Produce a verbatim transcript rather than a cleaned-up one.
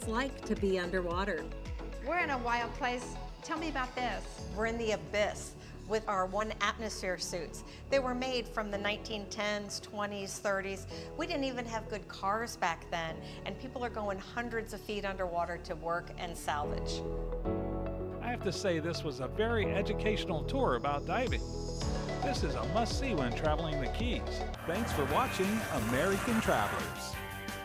it's like to be underwater. We're in a wild place. Tell me about this. We're in the abyss with our one atmosphere suits. They were made from the nineteen tens, twenties, thirties. We didn't even have good cars back then, and people are going hundreds of feet underwater to work and salvage. I have to say this was a very educational tour about diving. This is a must-see when traveling the Keys. Thanks for watching American Travelers.